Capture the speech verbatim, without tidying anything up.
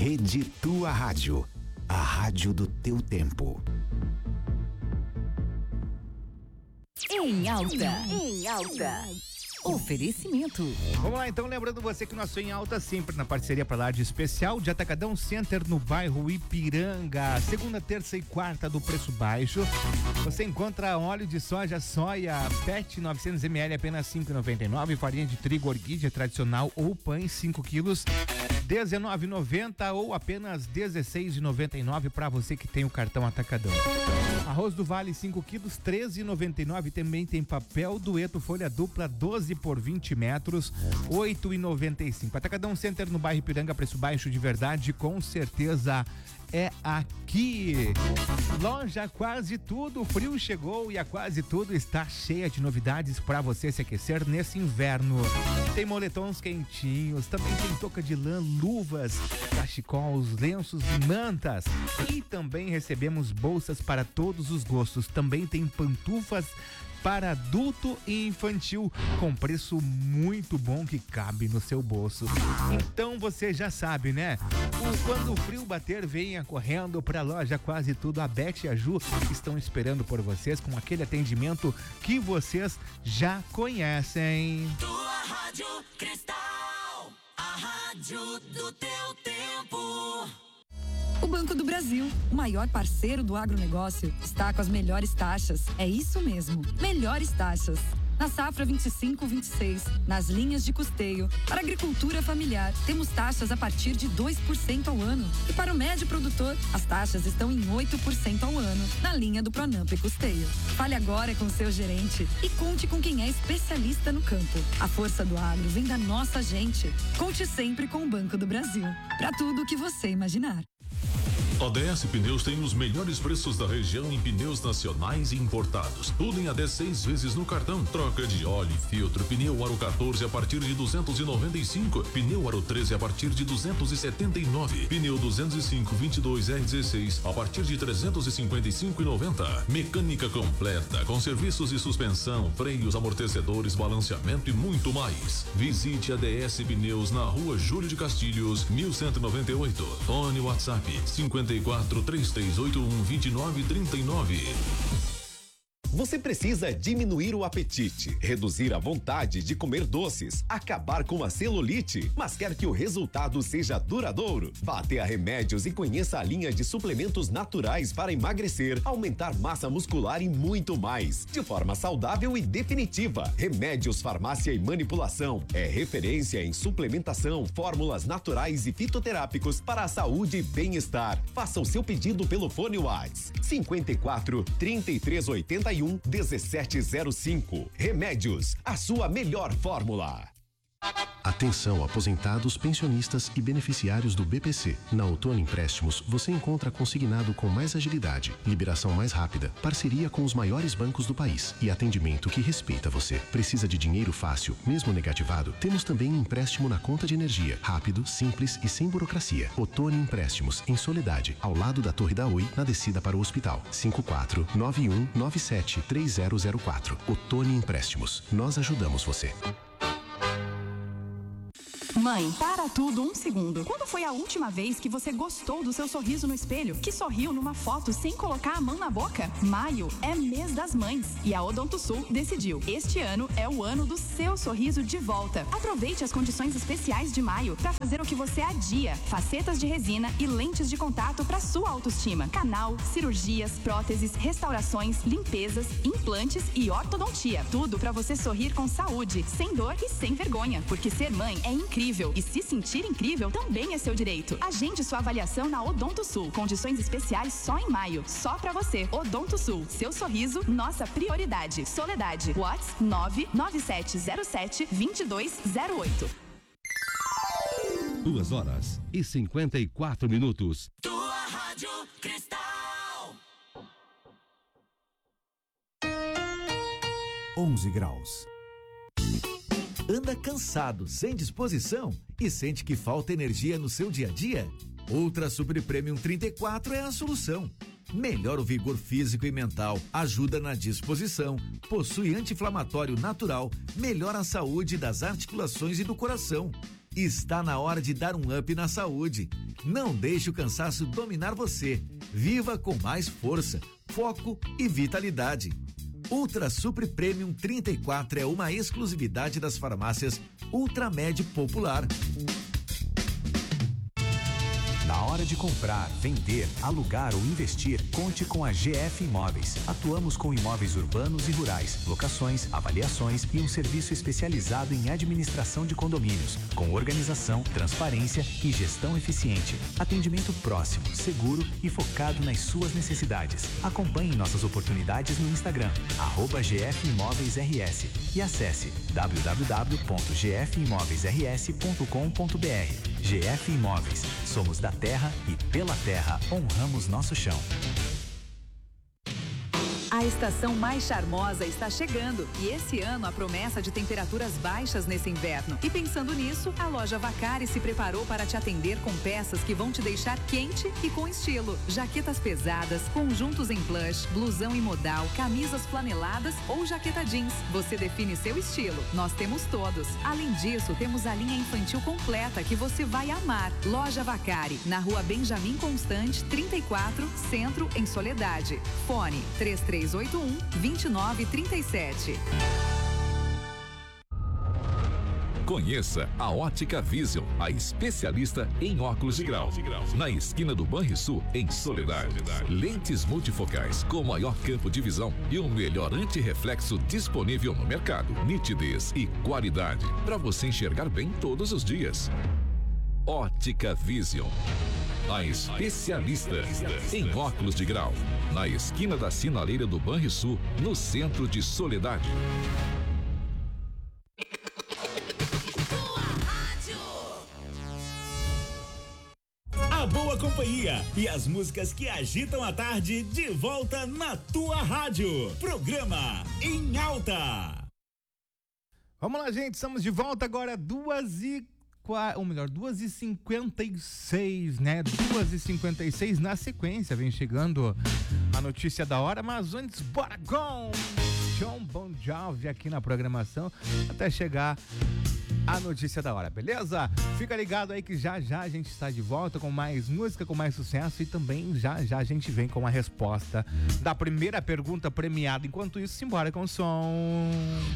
Rede Tua Rádio, a rádio do teu tempo. Em alta, em alta. Oferecimento. Vamos lá então, lembrando você que nós Em Alta sempre na parceria para lá de especial de Atacadão Center no bairro Ipiranga. Segunda, terça e quarta do preço baixo. Você encontra óleo de soja Soia Pet novecentos mililitros apenas cinco reais e noventa e nove centavos, farinha de trigo Orquídea tradicional ou pães cinco quilos dezenove reais e noventa centavos ou apenas dezesseis reais e noventa e nove centavos para você que tem o cartão Atacadão. Arroz do Vale cinco quilos treze reais e noventa e nove centavos. Também tem papel dueto folha dupla doze por vinte metros oito reais e noventa e cinco centavos. Atacadão Center no bairro Ipiranga, preço baixo de verdade, com certeza é aqui. Loja Quase Tudo, o frio chegou e a Quase Tudo está cheia de novidades para você se aquecer nesse inverno. Tem moletons quentinhos, também tem touca de lã, luvas, cachecols, lenços e mantas. E também recebemos bolsas para todos os gostos. Também tem pantufas para adulto e infantil, com preço muito bom que cabe no seu bolso. Então você já sabe, né? Quando o frio bater, venha correndo para a Loja Quase Tudo. A Beth e a Ju estão esperando por vocês com aquele atendimento que vocês já conhecem. Tua Rádio Cristal, a rádio do teu tempo. O Banco do Brasil, o maior parceiro do agronegócio, está com as melhores taxas. É isso mesmo, melhores taxas. Na safra vinte e cinco vinte e seis, nas linhas de custeio, para agricultura familiar, temos taxas a partir de dois por cento ao ano. E para o médio produtor, as taxas estão em oito por cento ao ano, na linha do Pronamp e Custeio. Fale agora com seu gerente e conte com quem é especialista no campo. A força do agro vem da nossa gente. Conte sempre com o Banco do Brasil. Para tudo o que você imaginar. A D S Pneus tem os melhores preços da região em pneus nacionais e importados. Tudo em até seis vezes no cartão. Troca de óleo e filtro. Pneu Aro quatorze a partir de duzentos e noventa e cinco. Pneu Aro treze a partir de duzentos e setenta e nove. Pneu duzentos e cinco vinte e dois R dezesseis a partir de trezentos e cinquenta e cinco e noventa. Mecânica completa com serviços de suspensão, freios, amortecedores, balanceamento e muito mais. Visite a D S Pneus na Rua Júlio de Castilhos, mil cento e noventa e oito. Fone WhatsApp cinquenta e quatro, três três oito um, vinte e nove trinta e nove. Você precisa diminuir o apetite, reduzir a vontade de comer doces, acabar com a celulite, mas quer que o resultado seja duradouro? Vá até a Remédios e conheça a linha de suplementos naturais para emagrecer, aumentar massa muscular e muito mais, de forma saudável e definitiva. Remédios Farmácia e Manipulação é referência em suplementação, fórmulas naturais e fitoterápicos para a saúde e bem-estar. Faça o seu pedido pelo fone WhatsApp cinquenta e quatro, trinta e três, oitenta e um, dezessete zero cinco. Remédios, a sua melhor fórmula. Atenção, aposentados, pensionistas e beneficiários do B P C. Na Outono Empréstimos, você encontra consignado com mais agilidade, liberação mais rápida, parceria com os maiores bancos do país e atendimento que respeita você. Precisa de dinheiro fácil, mesmo negativado? Temos também um empréstimo na conta de energia, rápido, simples e sem burocracia. Outono Empréstimos, em Soledade, ao lado da Torre da Oi, na descida para o hospital. cinco quatro nove um nove sete três zero zero quatro. Outono Empréstimos. Nós ajudamos você. Mãe, para tudo um segundo. Quando foi a última vez que você gostou do seu sorriso no espelho? Que sorriu numa foto sem colocar a mão na boca? Maio é mês das mães e a Odontosul decidiu. Este ano é o ano do seu sorriso de volta. Aproveite as condições especiais de maio para fazer o que você adia. Facetas de resina e lentes de contato para sua autoestima. Canal, cirurgias, próteses, restaurações, limpezas, implantes e ortodontia. Tudo para você sorrir com saúde, sem dor e sem vergonha. Porque ser mãe é incrível. E se sentir incrível também é seu direito. Agende sua avaliação na Odontosul. Condições especiais só em maio. Só pra você. Odontosul. Seu sorriso, nossa prioridade. Soledade. WhatsApp nove nove sete zero sete dois dois zero oito. Duas horas e cinquenta e quatro minutos. Tua Rádio Cristal. onze graus. Anda cansado, sem disposição e sente que falta energia no seu dia a dia? Ultra Super Premium trinta e quatro é a solução. Melhora o vigor físico e mental, ajuda na disposição, possui anti-inflamatório natural, melhora a saúde das articulações e do coração. Está na hora de dar um up na saúde. Não deixe o cansaço dominar você. Viva com mais força, foco e vitalidade. Ultra Supre Premium trinta e quatro é uma exclusividade das farmácias Ultramed Popular. Na hora de comprar, vender, alugar ou investir, conte com a G F Imóveis. Atuamos com imóveis urbanos e rurais, locações, avaliações e um serviço especializado em administração de condomínios, com organização, transparência e gestão eficiente. Atendimento próximo, seguro e focado nas suas necessidades. Acompanhe nossas oportunidades no Instagram, arroba G F Imóveis R S e acesse w w w ponto g f imóveis r s ponto com ponto b r. G F Imóveis, somos da terra e pela terra honramos nosso chão. A estação mais charmosa está chegando e esse ano a promessa de temperaturas baixas nesse inverno. E pensando nisso, a loja Vacari se preparou para te atender com peças que vão te deixar quente e com estilo. Jaquetas pesadas, conjuntos em plush, blusão em modal, camisas flaneladas ou jaqueta jeans. Você define seu estilo. Nós temos todos. Além disso, temos a linha infantil completa que você vai amar. Loja Vacari, na rua Benjamin Constante, trinta e quatro, Centro, em Soledade. Fone três três oito um, dois nove três sete. Conheça a Ótica Vision, a especialista em óculos de grau. Na esquina do Banrisul, em Soledade. Lentes multifocais com maior campo de visão e o melhor antirreflexo disponível no mercado. Nitidez e qualidade para você enxergar bem todos os dias. Ótica Vision, a especialista em óculos de grau. Na esquina da sinaleira do Banrisul, no centro de Soledade. A boa companhia e as músicas que agitam a tarde de volta na tua rádio. Programa Em Alta. Vamos lá, gente, estamos de volta agora, duas e ou melhor, duas e cinquenta e seis, né? duas e cinquenta e seis na sequência, vem chegando a notícia da hora, mas antes, bora com John Bon Jovi aqui na programação, até chegar a notícia da hora, beleza? Fica ligado aí que já já a gente está de volta com mais música, com mais sucesso e também já já a gente vem com a resposta da primeira pergunta premiada. Enquanto isso, simbora com o som.